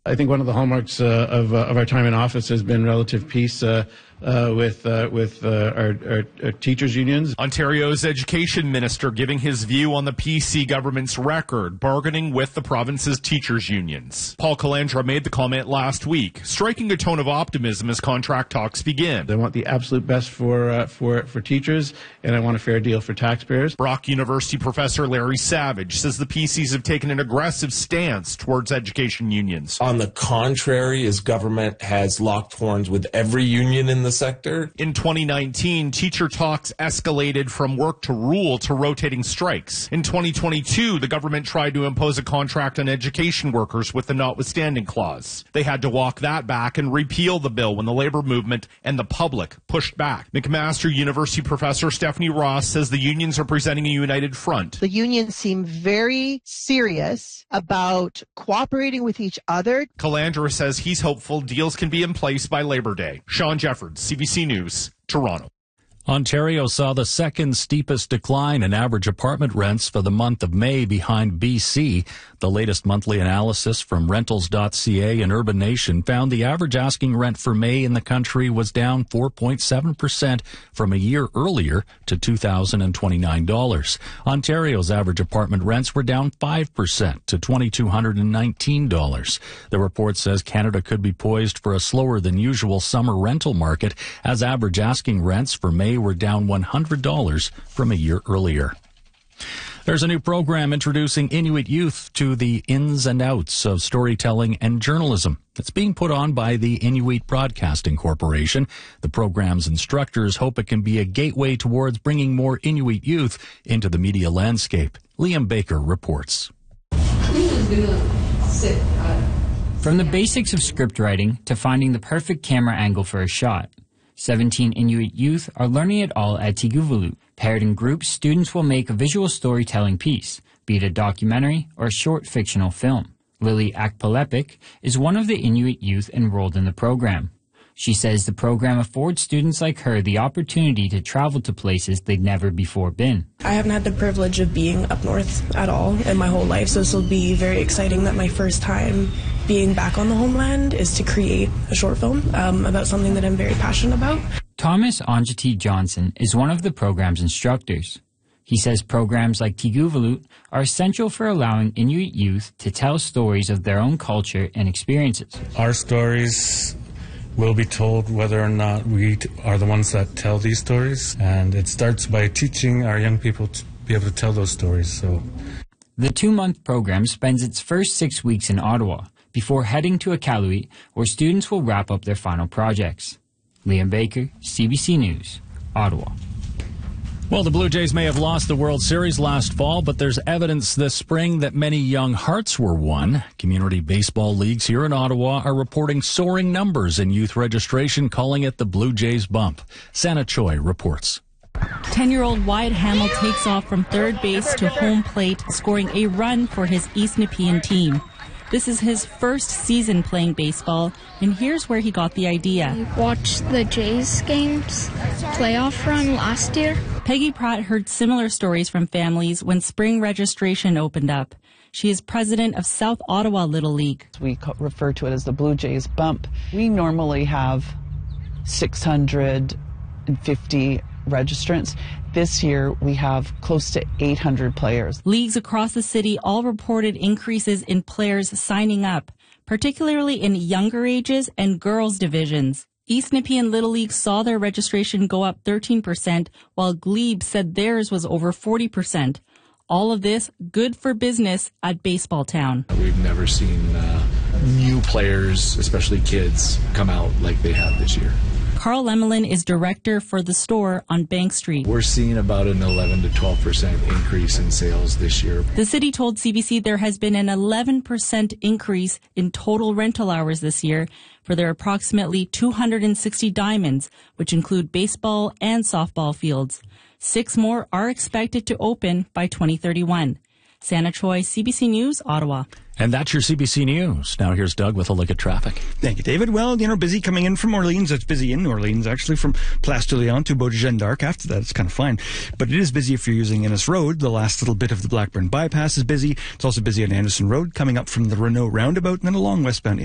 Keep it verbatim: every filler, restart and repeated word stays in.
I think one of the hallmarks uh, of, uh, of our time in office has been relative peace uh, uh, with uh, with uh, our, our, our teachers' unions. Ontario's education minister giving his view on the P C government's record bargaining with the province's teachers' unions. Paul Calandra made the comment last week, striking a tone of optimism as contract talks begin. I want the absolute best for uh, for for teachers, and I want a fair deal for taxpayers. Brock University professor Larry Savage says the P Cs have taken an aggressive stance towards education unions. On the contrary, as government has locked horns with every union in the sector. In twenty nineteen, teacher talks escalated from work to rule to rotating strikes. In twenty twenty-two, the government tried to impose a contract on education workers with the notwithstanding clause. They had to walk that back and repeal the bill when the labor movement and the public pushed back. McMaster University professor Stephanie Ross says the unions are presenting a united front. The unions seem very serious about cooperating with each other. Calandra says he's hopeful deals can be in place by Labor Day. Sean Jeffords, C B C News, Toronto. Ontario saw the second steepest decline in average apartment rents for the month of May behind B C. The latest monthly analysis from rentals dot c a and Urban Nation found the average asking rent for May in the country was down four point seven percent from a year earlier to two thousand twenty-nine dollars. Ontario's average apartment rents were down five percent to two thousand two hundred nineteen dollars. The report says Canada could be poised for a slower than usual summer rental market as average asking rents for May were down one hundred dollars from a year earlier. There's a new program introducing Inuit youth to the ins and outs of storytelling and journalism. It's being put on by the Inuit Broadcasting Corporation. The program's instructors hope it can be a gateway towards bringing more Inuit youth into the media landscape. Liam Baker reports. From the basics of script writing to finding the perfect camera angle for a shot, seventeen Inuit youth are learning it all at Tiguvulu. Paired in groups, students will make a visual storytelling piece, be it a documentary or a short fictional film. Lily Akpalepik is one of the Inuit youth enrolled in the program. She says the program affords students like her the opportunity to travel to places they'd never before been. I haven't had the privilege of being up north at all in my whole life, so this will be very exciting that my first time being back on the homeland is to create a short film um, about something that I'm very passionate about. Thomas Anjati Johnson is one of the program's instructors. He says programs like Tiguvulu are essential for allowing Inuit youth to tell stories of their own culture and experiences. Our stories will be told whether or not we t- are the ones that tell these stories, and it starts by teaching our young people to be able to tell those stories. So, the two-month program spends its first six weeks in Ottawa before heading to Iqaluit, where students will wrap up their final projects. Liam Baker, C B C News, Ottawa. Well, the Blue Jays may have lost the World Series last fall, but there's evidence this spring that many young hearts were won. Community baseball leagues here in Ottawa are reporting soaring numbers in youth registration, calling it the Blue Jays bump. Santa Choi reports. ten-year-old Wyatt Hamill takes off from third base to home plate, scoring a run for his East Nepean team. This is his first season playing baseball, and here's where he got the idea. I watched the Jays games playoff run last year. Peggy Pratt heard similar stories from families when spring registration opened up. She is president of South Ottawa Little League. We refer to it as the Blue Jays bump. We normally have six hundred fifty registrants. This year, we have close to eight hundred players. Leagues across the city all reported increases in players signing up, particularly in younger ages and girls' divisions. East Nepean Little League saw their registration go up thirteen percent, while Glebe said theirs was over forty percent. All of this good for business at Baseball Town. We've never seen uh, new players, especially kids, come out like they have this year. Carl Lemelin is director for the store on Bank Street. We're seeing about an eleven to twelve percent increase in sales this year. The city told C B C there has been an eleven percent increase in total rental hours this year for their approximately two hundred sixty diamonds, which include baseball and softball fields. Six more are expected to open by twenty thirty-one. Santa Choi, C B C News, Ottawa. And that's your C B C News. Now here's Doug with a look at traffic. Thank you, David. Well, you know, busy coming in from Orleans. It's busy in Orleans, actually, from Place de Léon to Beau de Jeanne d'Arc. After that, it's kind of fine. But it is busy if you're using Innes Road. The last little bit of the Blackburn bypass is busy. It's also busy on Anderson Road, coming up from the Renault roundabout, and then along westbound